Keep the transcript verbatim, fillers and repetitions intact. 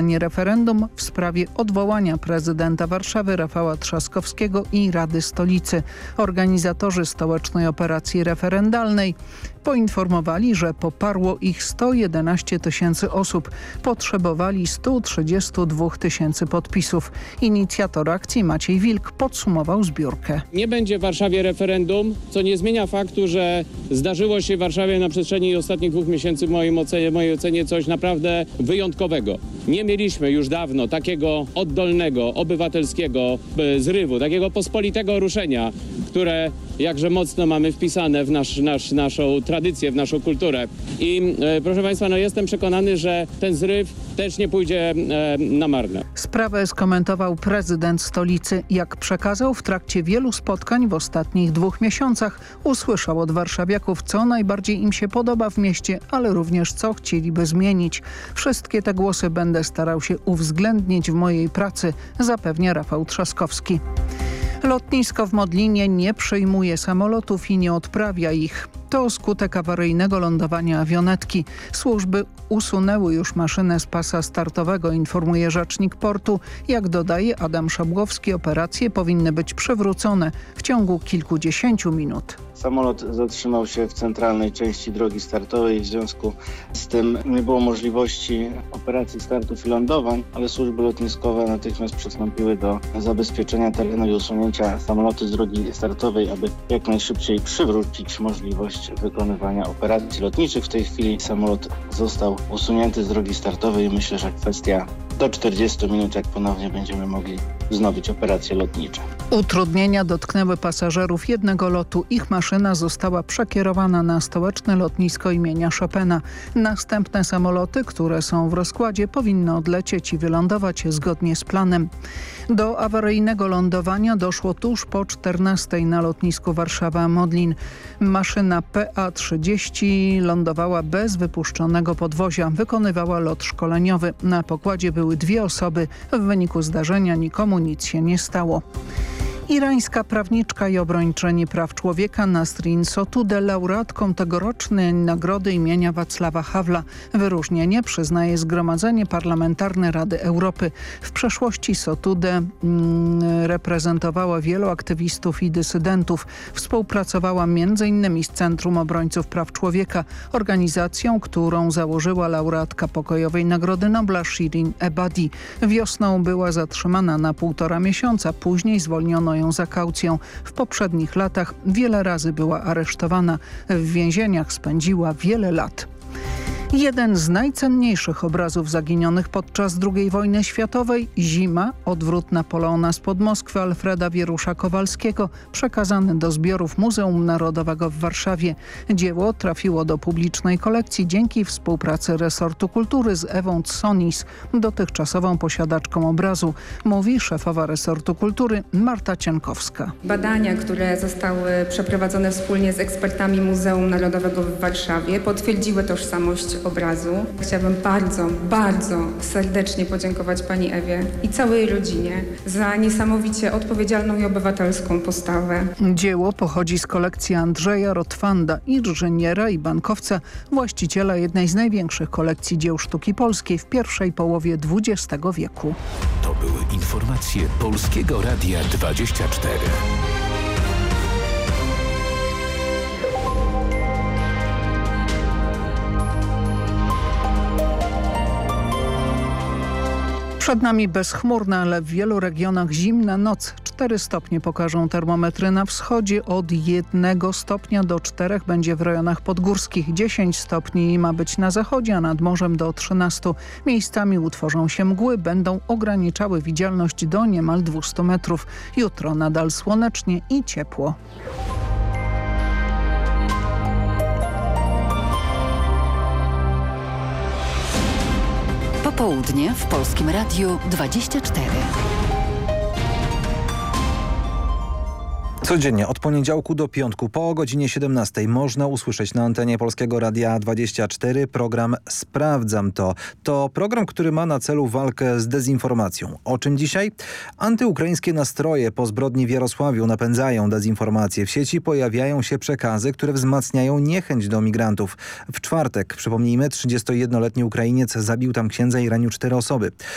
organizowanie referendum w sprawie odwołania prezydenta Warszawy Rafała Trzaskowskiego i Rady Stolicy. Organizatorzy stołecznej operacji referendalnej poinformowali, że poparło ich sto jedenaście tysięcy osób. Potrzebowali sto trzydzieści dwa tysięcy podpisów. Inicjator akcji Maciej Wilk podsumował zbiórkę. Nie będzie w Warszawie referendum, co nie zmienia faktu, że zdarzyło się w Warszawie na przestrzeni ostatnich dwóch miesięcy w moim ocenie, mojej ocenie coś naprawdę wyjątkowego. Nie mieliśmy już dawno takiego oddolnego, obywatelskiego zrywu, takiego pospolitego ruszenia, które jakże mocno mamy wpisane w nasz, nasz, naszą tradycję, w naszą kulturę. I e, proszę Państwa, no jestem przekonany, że ten zryw też nie pójdzie e, na marne. Sprawę skomentował prezydent stolicy. Jak przekazał, w trakcie wielu spotkań w ostatnich dwóch miesiącach usłyszał od warszawiaków, co najbardziej im się podoba w mieście, ale również co chcieliby zmienić. Wszystkie te głosy będę starał się uwzględnić w mojej pracy, zapewnia Rafał Trzaskowski. Lotnisko w Modlinie nie przyjmuje samolotów i nie odprawia ich. To skutek awaryjnego lądowania awionetki. Służby usunęły już maszynę z pasa startowego, informuje rzecznik portu. Jak dodaje Adam Szabłowski, operacje powinny być przywrócone w ciągu kilkudziesięciu minut. Samolot zatrzymał się w centralnej części drogi startowej, w związku z tym nie było możliwości operacji startów i lądowań, ale służby lotniskowe natychmiast przystąpiły do zabezpieczenia terenu i usunięcia samolotu z drogi startowej, aby jak najszybciej przywrócić możliwość wykonywania operacji lotniczych. W tej chwili samolot został usunięty z drogi startowej i myślę, że kwestia do czterdziestu minut, jak ponownie będziemy mogli wznowić operacje lotnicze. Utrudnienia dotknęły pasażerów jednego lotu. Ich maszyna została przekierowana na stołeczne lotnisko imienia Chopina. Następne samoloty, które są w rozkładzie, powinny odlecieć i wylądować zgodnie z planem. Do awaryjnego lądowania doszło tuż po czternastej na lotnisku Warszawa-Modlin. Maszyna P A trzydzieści lądowała bez wypuszczonego podwozia. Wykonywała lot szkoleniowy. Na pokładzie były dwie osoby. W wyniku zdarzenia nikomu nic się nie stało. Irańska prawniczka i obrończyni praw człowieka Nasrin Sotoudeh, laureatką tegorocznej nagrody imienia Wacława Hawla. Wyróżnienie przyznaje Zgromadzenie Parlamentarne Rady Europy. W przeszłości Sotoudeh mm, reprezentowała wielu aktywistów i dysydentów. Współpracowała między innymi z Centrum Obrońców Praw Człowieka, organizacją, którą założyła laureatka pokojowej Nagrody Nobla Shirin Ebadi. Wiosną była zatrzymana na półtora miesiąca, później zwolniono ją za kaucją. W poprzednich latach wiele razy była aresztowana. W więzieniach spędziła wiele lat. Jeden z najcenniejszych obrazów zaginionych podczas drugiej wojny światowej, Zima, odwrót Napoleona spod Moskwy Alfreda Wierusza-Kowalskiego, przekazany do zbiorów Muzeum Narodowego w Warszawie. Dzieło trafiło do publicznej kolekcji dzięki współpracy resortu kultury z Ewą Tsonis, dotychczasową posiadaczką obrazu, mówi szefowa resortu kultury Marta Cienkowska. Badania, które zostały przeprowadzone wspólnie z ekspertami Muzeum Narodowego w Warszawie, potwierdziły tożsamość obrazu. Chciałabym bardzo, bardzo serdecznie podziękować pani Ewie i całej rodzinie za niesamowicie odpowiedzialną i obywatelską postawę. Dzieło pochodzi z kolekcji Andrzeja Rotwanda, inżyniera i bankowca, właściciela jednej z największych kolekcji dzieł sztuki polskiej w pierwszej połowie dwudziestego wieku. To były informacje Polskiego Radia dwadzieścia cztery. Przed nami bezchmurna, ale w wielu regionach zimna noc. cztery stopnie pokażą termometry na wschodzie. Od jednego stopnia do czterech będzie w rejonach podgórskich. dziesięć stopni ma być na zachodzie, a nad morzem do trzynastu. Miejscami utworzą się mgły, będą ograniczały widzialność do niemal dwustu metrów. Jutro nadal słonecznie i ciepło. Popołudnie w Polskim Radiu dwadzieścia cztery. Codziennie od poniedziałku do piątku po godzinie siedemnastej można usłyszeć na antenie Polskiego Radia dwadzieścia cztery program Sprawdzam to. To program, który ma na celu walkę z dezinformacją. O czym dzisiaj? Antyukraińskie nastroje po zbrodni w Jarosławiu napędzają dezinformację. W sieci pojawiają się przekazy, które wzmacniają niechęć do migrantów. W czwartek, przypomnijmy, trzydziestojednoletni Ukrainiec zabił tam księdza i ranił cztery osoby.